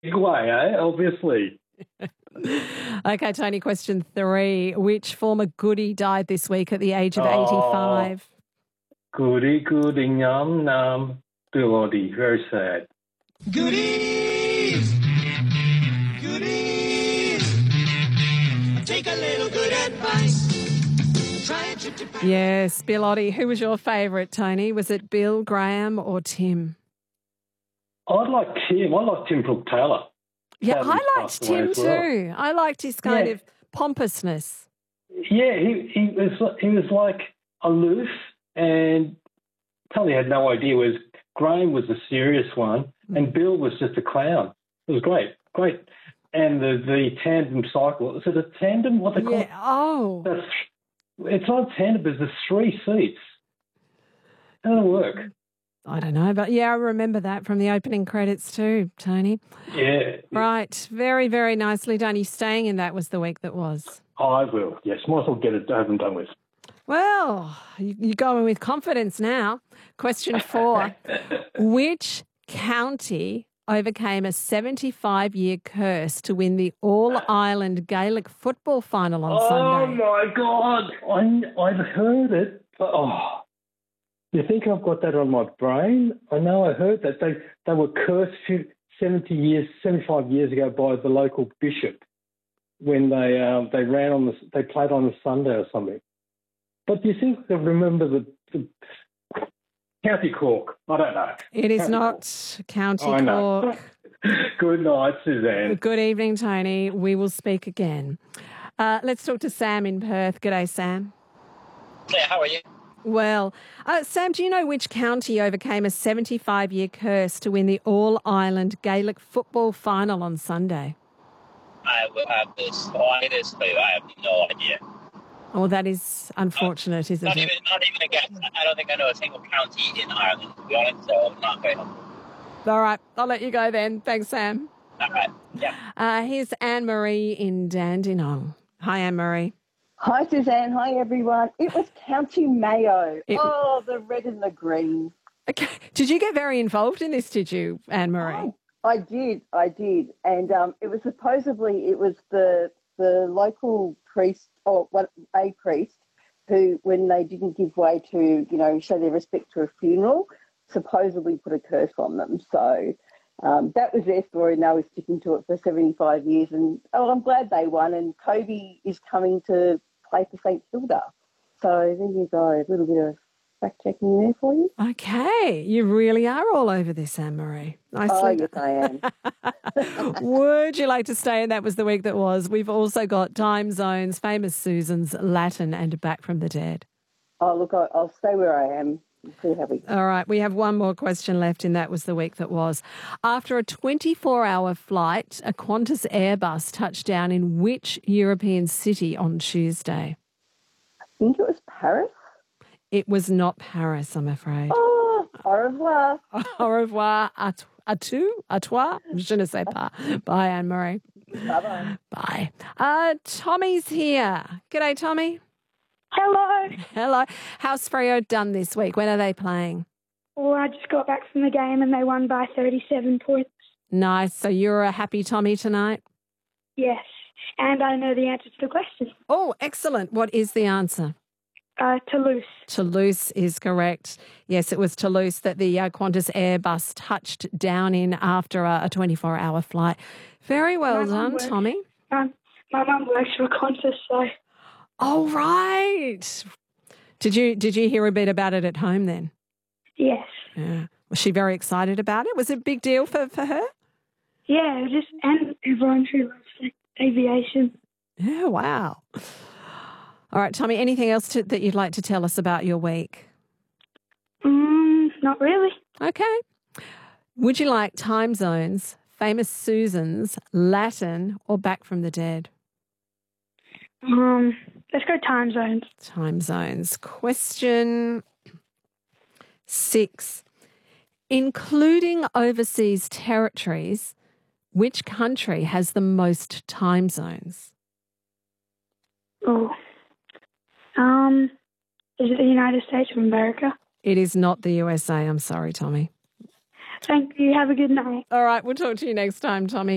big way, eh? Obviously. Okay, Tony, question 3. Which former goodie died this week at the age of Oh, 85? goody, yum. Bloody, very sad. Goodies, goodies. Take a little good advice. Try a trip to Paris. Yes, Bill Oddie. Who was your favourite, Tony? Was it Bill, Graham or Tim? I like Tim. I like Tim Brooke Taylor. Yeah, Sadly, I he's liked passed away Tim as well. too. I liked his kind of pompousness. Yeah, he was like aloof, and probably had no idea. Whereas Graham was the serious one, and Bill was just a clown. It was great. And the tandem cycle. Is it a tandem? What they call it? Oh. It's not a tandem, but there's 3 seats. How does it work? I don't know, but yeah, I remember that from the opening credits too, Tony. Yeah. Right. Very, very nicely done. You staying in That Was the Week That Was? I will, yes. Might as well get it over and done with. Well, you're going with confidence now. Question 4. Which county overcame a 75-year curse to win the All-Ireland Gaelic football final on Sunday? Oh, my God. I've heard it, but, you think I've got that on my brain? I know I heard that. They were cursed 75 years ago by the local bishop when they played on a Sunday or something. But do you think they remember the County Cork? I don't know. It is County not Cork. County I know. Cork. Good night, Suzanne. Good evening, Tony. We will speak again. Let's talk to Sam in Perth. G'day, Sam. Yeah, how are you? Well, Sam, do you know which county overcame a 75-year curse to win the All-Ireland Gaelic football final on Sunday? I will have the slightest clue. I have no idea. Oh, that is unfortunate, isn't it? Not even a guess. I don't think I know a single county in Ireland, to be honest, so I'm not very helpful. All right, I'll let you go then. Thanks, Sam. All right, yeah. Here's Anne-Marie in Dandenong. Hi, Anne-Marie. Hi, Suzanne. Hi, everyone. It was County Mayo. The red and the green. Okay. Did you get very involved in this, did you, Anne-Marie? Oh, I did. And it was supposedly the local priest, a priest, who, when they didn't give way to, show their respect to a funeral, supposedly put a curse on them. So that was their story, and they were sticking to it for 75 years. And I'm glad they won. And Kobe is coming to play for St Kilda. So there you go, a little bit of fact-checking there for you. Okay, you really are all over this, Anne-Marie. Yes, I am. Would you like to stay in That Was the Week That Was? We've also got Time Zones, Famous Susans, Latin and Back from the Dead. Oh, look, I'll stay where I am. See how we go. All right, we have one more question left in That Was the Week That Was. After a 24-hour flight, a Qantas Airbus touched down in which European city on Tuesday? I think it was Paris. It was not Paris, I'm afraid. Oh, au revoir. Au revoir, à toi, je ne sais pas. Bye, Anne-Marie. Bye-bye. Bye. Tommy's here. G'day, Tommy. Hello. How's Freo done this week? When are they playing? Well, I just got back from the game and they won by 37 points. Nice. So you're a happy Tommy tonight? Yes. And I know the answer to the question. Oh, excellent. What is the answer? Toulouse. Toulouse is correct. Yes, it was Toulouse that the Qantas Airbus touched down in after a 24-hour flight. Very well done, Tommy. My mum works for Qantas, so... Oh, right. Did you hear a bit about it at home then? Yes. Yeah. Was she very excited about it? Was it a big deal for her? Yeah, and everyone who loves aviation. Yeah, wow. All right, Tommy, anything else that you'd like to tell us about your week? Not really. Okay. Would you like Time Zones, Famous Susans, Latin, or Back from the Dead? Let's go Time Zones. Time Zones. Question 6. Including overseas territories, which country has the most time zones? Is it the United States of America? It is not the USA. I'm sorry, Tommy. Thank you. Have a good night. All right, we'll talk to you next time, Tommy.